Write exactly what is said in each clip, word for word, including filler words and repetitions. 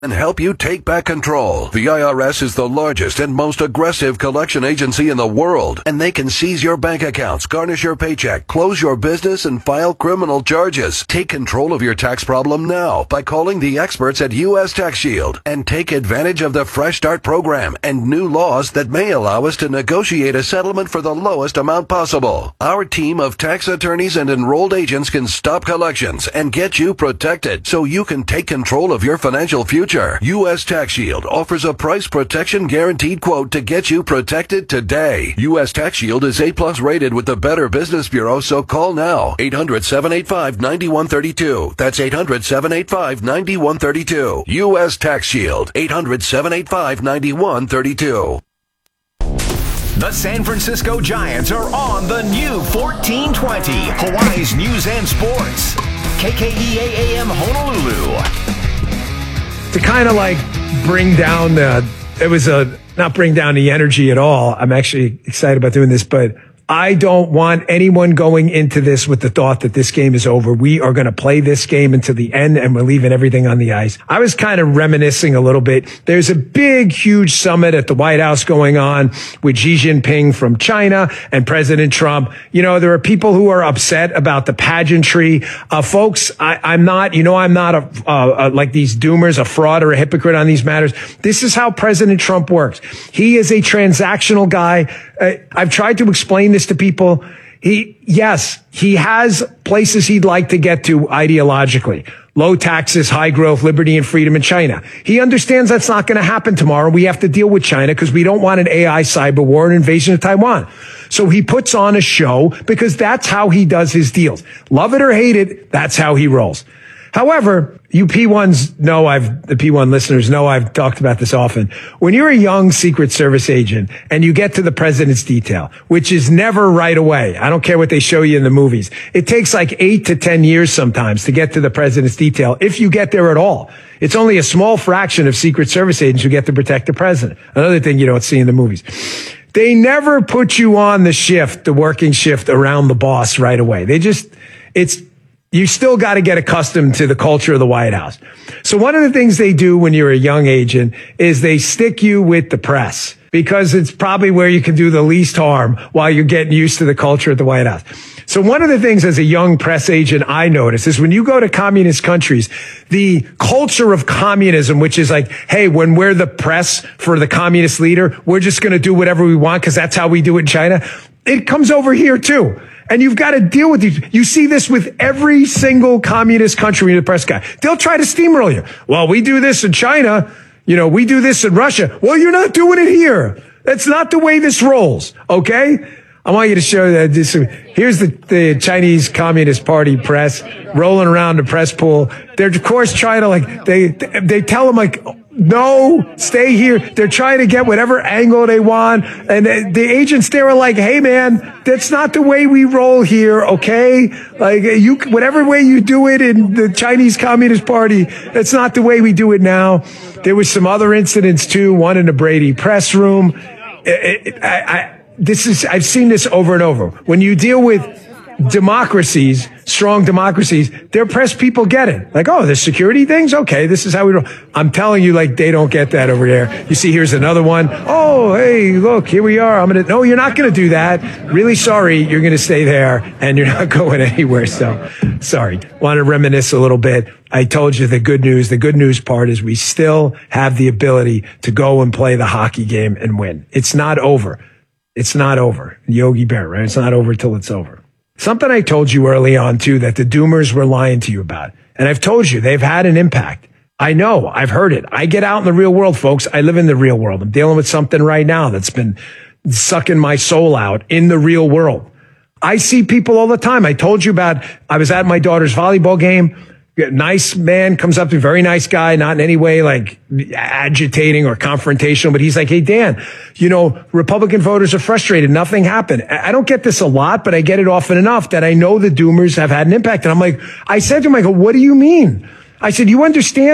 and help you take back control. The I R S is the largest and most aggressive collection agency in the world, and they can seize your bank accounts, garnish your paycheck, close your business, and file criminal charges. Take control of your tax problem now by calling the experts at U S Tax Shield and take advantage of the Fresh Start program and new laws that may allow us to negotiate a settlement for the lowest amount possible. Our team of tax attorneys and enrolled agents can stop collections and get you protected so you can take control of your financial future. U S Tax Shield offers a price protection guaranteed quote to get you protected today. U S Tax Shield is A plus rated with the Better Business Bureau, so call now. eight hundred, seven eight five, nine one three two. That's eight hundred, seven eight five, nine one three two. U S Tax Shield. eight hundred, seven eight five, nine one three two. The San Francisco Giants are on the new fourteen twenty, Hawaii's News and Sports. K K E A A M Honolulu. To kind of like bring down the, it was a, not bring down the energy at all. I'm actually excited about doing this, but I don't want anyone going into this with the thought that this game is over. We are going to play this game until the end, and we're leaving everything on the ice. I was kind of reminiscing a little bit. There's a big, huge summit at the White House going on with Xi Jinping from China and President Trump. You know, there are people who are upset about the pageantry. Uh, folks, I, I'm not, you know, I'm not a, uh, uh, like these doomers, a fraud or a hypocrite on these matters. This is how President Trump works. He is a transactional guy. Uh, I've tried to explain this to people. He, yes, he has places he'd like to get to ideologically. Low taxes, high growth, liberty and freedom in China. He understands that's not going to happen tomorrow. We have to deal with China because we don't want an A I cyber war and invasion of Taiwan. So he puts on a show because that's how he does his deals. Love it or hate it, that's how he rolls. However, you P ones know I've, the P one listeners know I've talked about this often. When you're a young Secret Service agent and you get to the president's detail, which is never right away. I don't care what they show you in the movies. It takes like eight to ten years sometimes to get to the president's detail, if you get there at all. It's only a small fraction of Secret Service agents who get to protect the president. Another thing you don't see in the movies. They never put you on the shift, the working shift around the boss right away. They just, it's, you still got to get accustomed to the culture of the White House. So one of the things they do when you're a young agent is they stick you with the press because it's probably where you can do the least harm while you're getting used to the culture at the White House. So one of the things as a young press agent I notice is when you go to communist countries, the culture of communism, which is like, hey, when we're the press for the communist leader, we're just going to do whatever we want because that's how we do it in China. It comes over here too. And you've got to deal with these. You see this with every single communist country when you're the press guy. They'll try to steamroll you. Well, we do this in China. You know, we do this in Russia. Well, you're not doing it here. That's not the way this rolls. Okay? I want you to show that this. Here's the, the Chinese Communist Party press rolling around the press pool. They're, of course, trying to like, they, they tell them like, no, stay here. They're trying to get whatever angle they want. And the agents there are like, hey, man, that's not the way we roll here, okay? Like, you, whatever way you do it in the Chinese Communist Party, that's not the way we do it now. There was some other incidents, too, one in the Brady press room. It, it, I, I, this is, I've seen this over and over. When you deal with democracies, strong democracies, their press people get it. Like, oh, there's security things? Okay, this is how we roll. I'm telling you, like, they don't get that over there. You see, here's another one. Oh, hey, look, here we are. I'm going to, no, you're not going to do that. Really sorry. You're going to stay there and you're not going anywhere. So, sorry. Want to reminisce a little bit. I told you the good news. The good news part is we still have the ability to go and play the hockey game and win. It's not over. It's not over. Yogi Berra, right? It's not over till it's over. Something I told you early on, too, that the doomers were lying to you about. And I've told you, they've had an impact. I know. I've heard it. I get out in the real world, folks. I live in the real world. I'm dealing with something right now that's been sucking my soul out in the real world. I see people all the time. I told you about, I was at my daughter's volleyball game. Nice man comes up to me, very nice guy, not in any way like agitating or confrontational, but he's like, hey, Dan, you know, Republican voters are frustrated. Nothing happened. I don't get this a lot, but I get it often enough that I know the doomers have had an impact. And I'm like, I said to him, I go, what do you mean? I said, you understand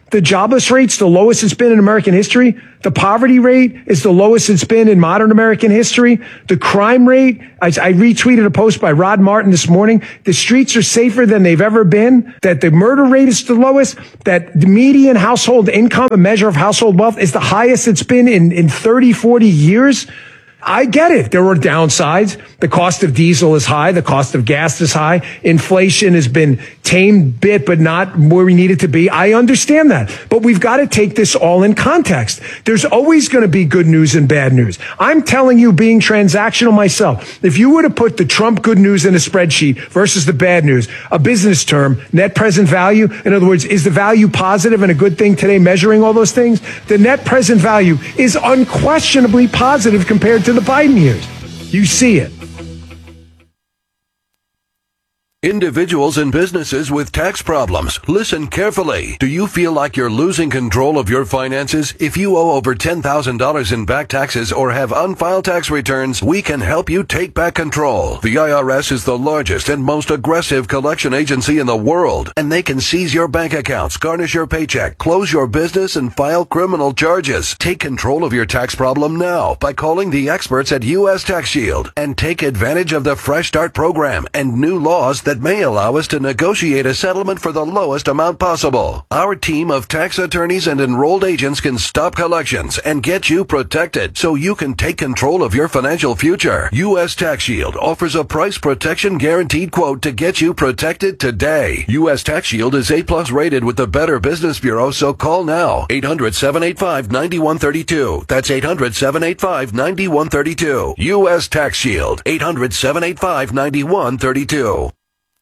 The jobless rate's the lowest it's been in American history. The poverty rate is the lowest it's been in modern American history. The crime rate, I, I retweeted a post by Rod Martin this morning. The streets are safer than they've ever been. That the murder rate is the lowest. That the median household income, a measure of household wealth, is the highest it's been in, in thirty, forty years. I get it. There are downsides. The cost of diesel is high. The cost of gas is high. Inflation has been tamed bit, but not where we need it to be. I understand that. But we've got to take this all in context. There's always going to be good news and bad news. I'm telling you, being transactional myself, if you were to put the Trump good news in a spreadsheet versus the bad news, a business term, net present value, in other words, is the value positive and a good thing today, measuring all those things? The net present value is unquestionably positive compared to to the Biden years. You see it. Individuals and businesses with tax problems, listen carefully. Do you feel like you're losing control of your finances? If you owe over ten thousand dollars in back taxes or have unfiled tax returns, we can help you take back control. The I R S is the largest and most aggressive collection agency in the world, and they can seize your bank accounts, garnish your paycheck, close your business, and file criminal charges. Take control of your tax problem now by calling the experts at U S Tax Shield and take advantage of the Fresh Start program and new laws that may allow us to negotiate a settlement for the lowest amount possible. Our team of tax attorneys and enrolled agents can stop collections and get you protected so you can take control of your financial future. U S Tax Shield offers a price protection guaranteed quote to get you protected today. U S Tax Shield is A plus rated with the Better Business Bureau, so call now. eight hundred, seven eight five, nine one three two. That's eight hundred, seven eight five, nine one three two. U S Tax Shield. eight hundred, seven eight five, nine one three two.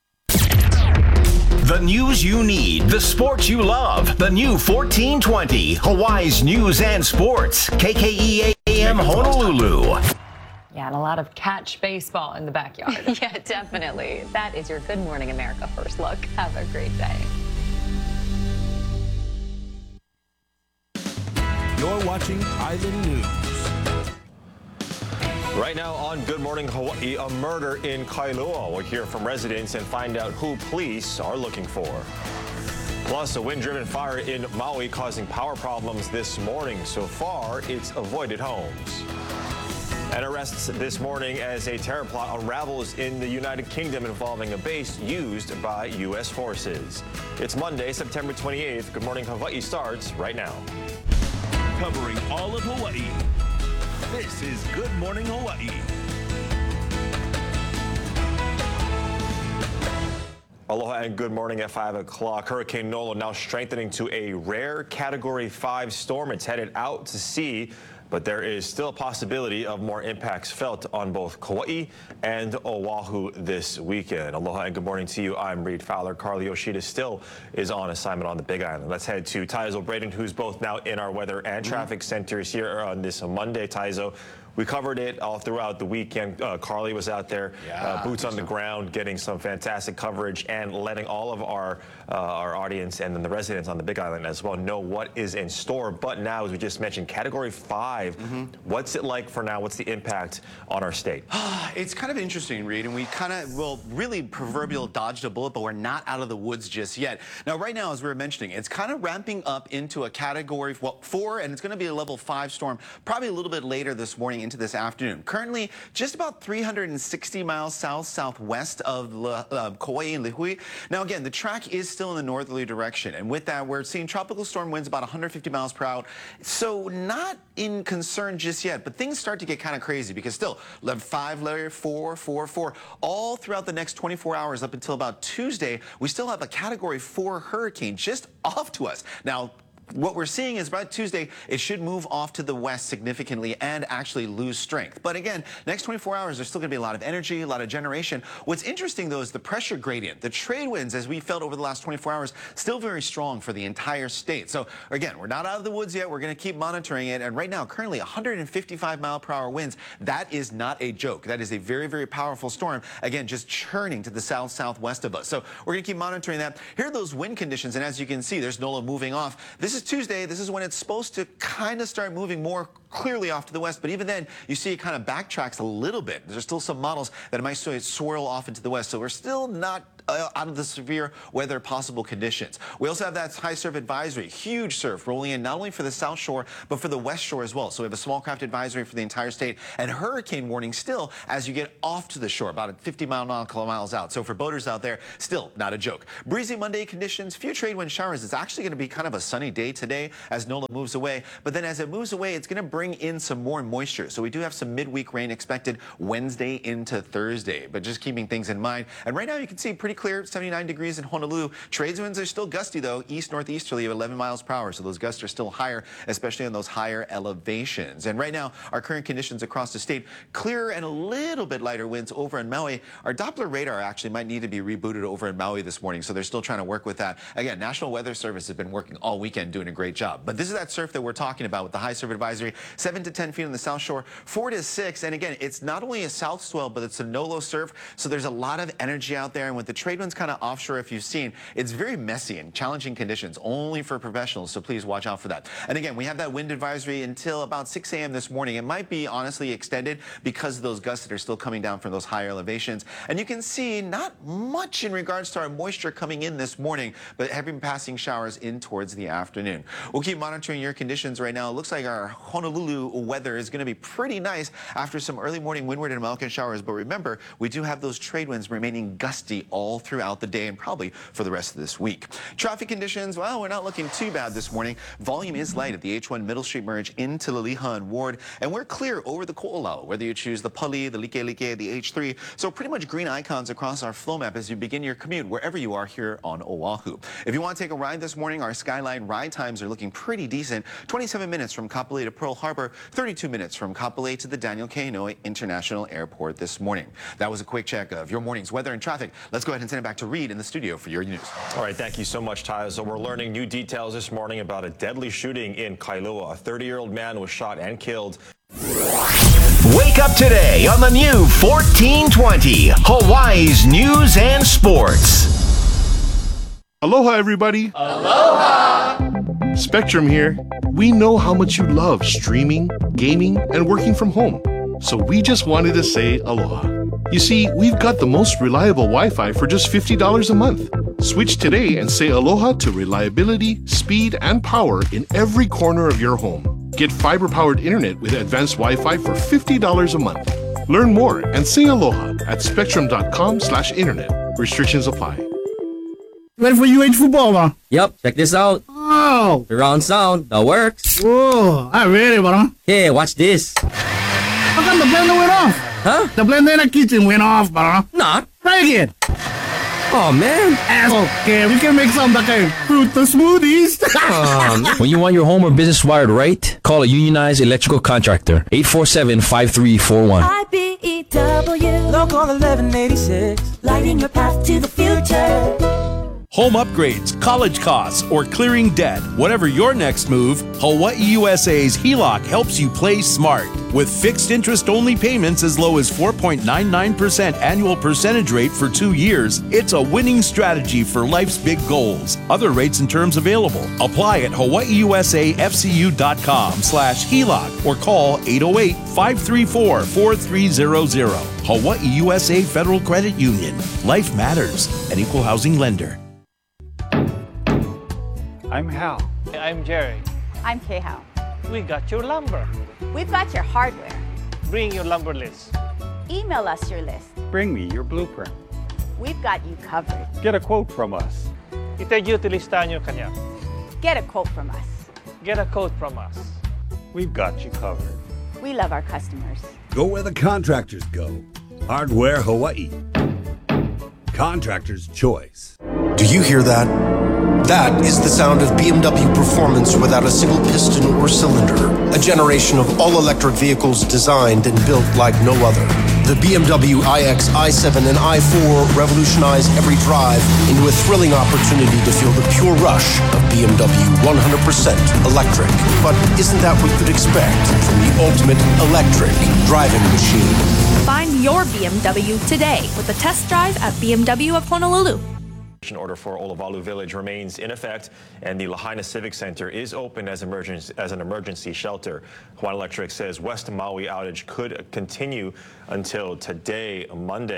The news you need, the sports you love. The new fourteen twenty, Hawaii's News and Sports. K K E A M Honolulu. Yeah, and a lot of catch baseball in the backyard. Yeah, definitely. That is your Good Morning America first look. Have a great day. You're watching Island News. Right now on Good Morning Hawaii, a murder in Kailua. We'll hear from residents and find out who police are looking for. Plus, a wind-driven fire in Maui causing power problems this morning. So far, it's avoided homes. And arrests this morning as a terror plot unravels in the United Kingdom involving a base used by U S forces. It's Monday, September twenty-eighth. Good Morning Hawaii starts right now. Covering all of Hawaii. This is Good Morning Hawaii. Aloha and good morning at five o'clock. Hurricane Nolo now strengthening to a rare Category five storm. It's headed out to sea, but there is still a possibility of more impacts felt on both Kauai and Oahu this weekend. Aloha and good morning to you. I'm Reed Fowler. Carly Yoshida still is on assignment on the Big Island. Let's head to Taizo Braden, who's both now in our weather and traffic centers here on this Monday. Taizo, we covered it all throughout the weekend. Uh, Carly was out there, yeah, uh, boots on the ground, getting some fantastic coverage and letting all of our uh, our audience and then the residents on the Big Island as well know what is in store. But now, as we just mentioned, Category five, mm-hmm. What's it like for now? What's the impact on our state? It's kind of interesting, Reed, and we kind of, well, really proverbial dodged a bullet, but we're not out of the woods just yet. Now, right now, as we were mentioning, it's kind of ramping up into a Category well, four, and it's going to be a level five storm probably a little bit later this morning into this afternoon. Currently, just about three hundred sixty miles south-southwest of uh, Kauai and Lihue. Now, again, the track is still in the northerly direction, and with that, we're seeing tropical storm winds about one hundred fifty miles per hour. So not in concern just yet, but things start to get kind of crazy because still, level five, layer four, four, four, all throughout the next twenty-four hours up until about Tuesday, we still have a Category four hurricane just off to us. Now, what we're seeing is by Tuesday, it should move off to the west significantly and actually lose strength. But again, next twenty-four hours, there's still going to be a lot of energy, a lot of generation. What's interesting, though, is the pressure gradient. The trade winds, as we felt over the last twenty-four hours, still very strong for the entire state. So again, we're not out of the woods yet. We're going to keep monitoring it. And right now, currently one hundred fifty-five mile per hour winds. That is not a joke. That is a very, very powerful storm. Again, just churning to the south-southwest of us. So we're going to keep monitoring that. Here are those wind conditions. And as you can see, there's Nolo moving off. This is Tuesday. This is when it's supposed to kind of start moving more clearly off to the west, but even then, you see it kind of backtracks a little bit. There's still some models that it might swirl off into the west, so we're still not uh, out of the severe weather possible conditions. We also have that high surf advisory, huge surf rolling in not only for the South Shore, but for the West Shore as well. So we have a small craft advisory for the entire state and hurricane warning still as you get off to the shore, about fifty mile nautical miles out. So for boaters out there, still not a joke. Breezy Monday conditions, few trade wind showers. It's actually going to be kind of a sunny day today as NOLA moves away. But then as it moves away, it's going to bring in some more moisture. So we do have some midweek rain expected Wednesday into Thursday, but just keeping things in mind. And right now you can see pretty clear, seventy-nine degrees in Honolulu. Trades winds are still gusty though, east northeasterly of eleven miles per hour. So those gusts are still higher, especially on those higher elevations. And right now, our current conditions across the state, clearer and a little bit lighter winds over in Maui. Our Doppler radar actually might need to be rebooted over in Maui this morning, so they're still trying to work with that. Again, National Weather Service has been working all weekend doing a great job. But this is that surf that we're talking about with the high surf advisory, seven to ten feet on the South Shore, four to six. And again, it's not only a south swell, but it's a NOLA surf, so there's a lot of energy out there. And with the trade winds kind of offshore, if you've seen, it's very messy and challenging conditions, only for professionals, so please watch out for that. And again, we have that wind advisory until about six A M this morning. It might be honestly extended because of those gusts that are still coming down from those higher elevations. And you can see not much in regards to our moisture coming in this morning, but heavy passing showers in towards the afternoon. We'll keep monitoring your conditions right now. It looks like our Honolulu weather is going to be pretty nice after some early morning windward and American showers. But remember, we do have those trade winds remaining gusty all throughout the day and probably for the rest of this week. Traffic conditions, well, we're not looking too bad this morning. Volume is light at the H one Middle Street merge into Laliha and Ward, and we're clear over the Ko'olau, whether you choose the Pali, the Likelike, the H three. So pretty much green icons across our flow map as you begin your commute wherever you are here on Oahu. If you want to take a ride this morning, our Skyline ride times are looking pretty decent. twenty-seven minutes from Kapolei to Pearl Harbor, thirty-two minutes from Kapolei to the Daniel K. Inouye International Airport this morning. That was a quick check of your morning's weather and traffic. Let's go ahead and send it back to Reed in the studio for your news. All right, thank you so much, Ty. So we're learning new details this morning about a deadly shooting in Kailua. A thirty-year-old man was shot and killed. Wake up today on the new fourteen twenty, Hawaii's News and Sports. Aloha, everybody. Aloha. Spectrum here. We know how much you love streaming, gaming, and working from home. So we just wanted to say aloha. You see, we've got the most reliable Wi-Fi for just fifty dollars a month. Switch today and say aloha to reliability, speed, and power in every corner of your home. Get fiber-powered internet with advanced Wi-Fi for fifty dollars a month. Learn more and say aloha at spectrum.com slash internet. Restrictions apply. Ready for U H football, bro? Yep, check this out. Oh! Surround sound, that works. Whoa, I ready, bro. Hey, watch this. How come the blender went off? Huh? The blender in the kitchen went off, bro. Not. Try again. Oh, man. Okay, we can make some like a fruit smoothies. um, when you want your home or business wired right, call a unionized electrical contractor. eight four seven, five three four one. I B E W, Local eleven eighty-six, lighting your path to the future. Home upgrades, college costs, or clearing debt. Whatever your next move, Hawaii U S A's H E L O C helps you play smart. With fixed interest-only payments as low as four point nine nine percent annual percentage rate for two years, it's a winning strategy for life's big goals. Other rates and terms available. Apply at hawaiiusafcu.com slash HELOC or call eight oh eight, five three four, four three zero zero. Hawaii U S A Federal Credit Union. Life matters. An equal housing lender. I'm Hal. I'm Jerry. I'm Kay-Hao. We got your lumber. We've got your hardware. Bring your lumber list. Email us your list. Bring me your blueprint. We've got you covered. Get a quote from us. Itayo listahan nyo kanya. Get a quote from us. Get a quote from us. We've got you covered. We love our customers. Go where the contractors go. Hardware Hawaii. Contractor's choice. Do you hear that? That is the sound of B M W performance without a single piston or cylinder. A generation of all-electric vehicles designed and built like no other. The B M W iX, i seven, and i four revolutionize every drive into a thrilling opportunity to feel the pure rush of B M W one hundred percent electric. But isn't that what you'd expect from the ultimate electric driving machine? Find your B M W today with a test drive at B M W of Honolulu. Order for Olavalu Village remains in effect, and the Lahaina Civic Center is open as, emergency, as an emergency shelter. Hawaiian Electric says West Maui outage could continue until today, Monday.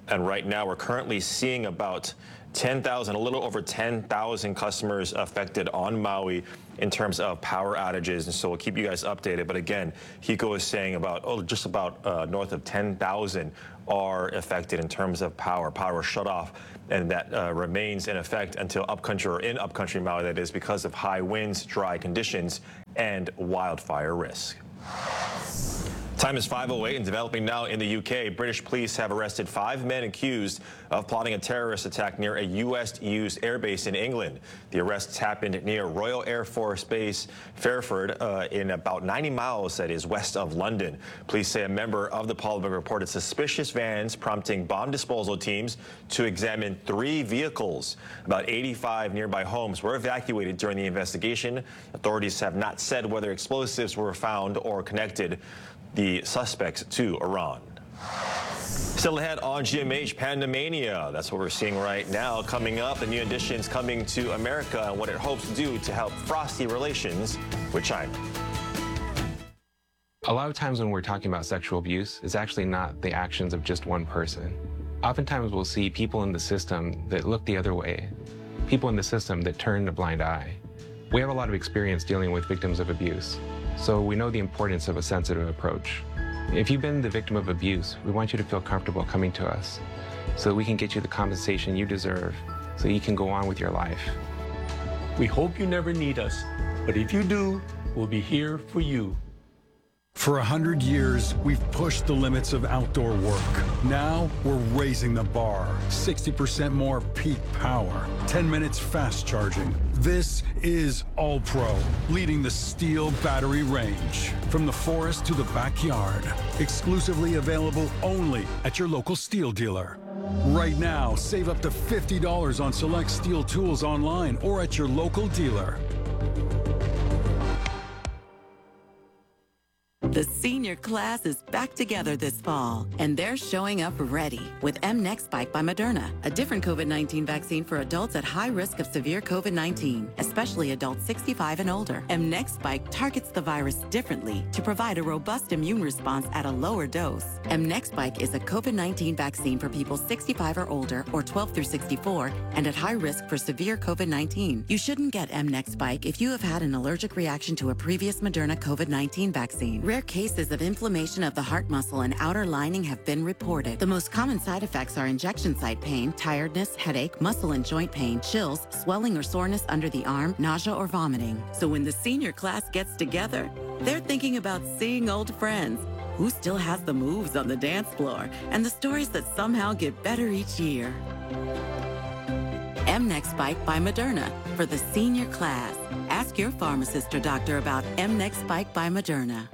And right now, we're currently seeing about ten thousand, a little over ten thousand customers affected on Maui in terms of power outages. And so we'll keep you guys updated. But again, HECO is saying about, oh, just about uh, north of ten thousand are affected in terms of power, power shut off. And that uh, remains in effect until upcountry, or in upcountry Maui, that is, because of high winds, dry conditions, and wildfire risk. Time is five oh eight, and developing now in the U K, British police have arrested five men accused of plotting a terrorist attack near a U S-used airbase in England. The arrests happened near Royal Air Force Base, Fairford, uh, in about ninety miles, that is, west of London. Police say a member of the public reported suspicious vans, prompting bomb disposal teams to examine three vehicles. About eighty-five nearby homes were evacuated during the investigation. Authorities have not said whether explosives were found or connected the suspects to Iran. Still ahead on G M H, Pandemania. That's what we're seeing right now. Coming up, the new additions coming to America and what it hopes to do to help frosty relations with China. A lot of times when we're talking about sexual abuse, it's actually not the actions of just one person. Oftentimes we'll see people in the system that look the other way, people in the system that turn a blind eye. We have a lot of experience dealing with victims of abuse, so we know the importance of a sensitive approach. If you've been the victim of abuse, we want you to feel comfortable coming to us so that we can get you the compensation you deserve so you can go on with your life. We hope you never need us, but if you do, we'll be here for you. For a hundred years, we've pushed the limits of outdoor work. Now, we're raising the bar. sixty percent more peak power. ten minutes fast charging. This is All-Pro, leading the steel battery range. From the forest to the backyard. Exclusively available only at your local steel dealer. Right now, save up to fifty dollars on select steel tools online or at your local dealer. The senior class is back together this fall, and they're showing up ready with mNEXSpike by Moderna, a different COVID nineteen vaccine for adults at high risk of severe COVID nineteen, especially adults sixty-five and older. mNEXSpike targets the virus differently to provide a robust immune response at a lower dose. mNEXSpike is a COVID nineteen vaccine for people sixty-five or older or twelve through sixty-four and at high risk for severe COVID nineteen. You shouldn't get mNEXSpike if you have had an allergic reaction to a previous Moderna COVID nineteen vaccine. Rare cases of inflammation of the heart muscle and outer lining have been reported. The most common side effects are injection site pain, tiredness, headache, muscle and joint pain, chills, swelling or soreness under the arm, nausea or vomiting. So when the senior class gets together, they're thinking about seeing old friends, who still has the moves on the dance floor, and the stories that somehow get better each year. mNEXSpike by Moderna for the senior class. Ask your pharmacist or doctor about mNEXSpike by Moderna.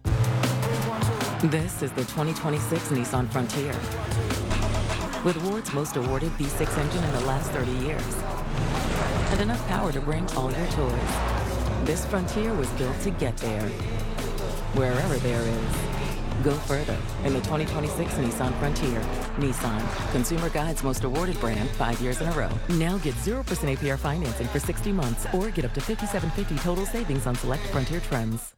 This is the twenty twenty-six Nissan Frontier. With Ward's most awarded V six engine in the last thirty years. And enough power to bring all your toys. This Frontier was built to get there. Wherever there is. Go further in the twenty twenty-six Nissan Frontier. Nissan, Consumer Guide's most awarded brand five years in a row. Now get zero percent A P R financing for sixty months or get up to fifty-seven fifty total savings on select Frontier trims.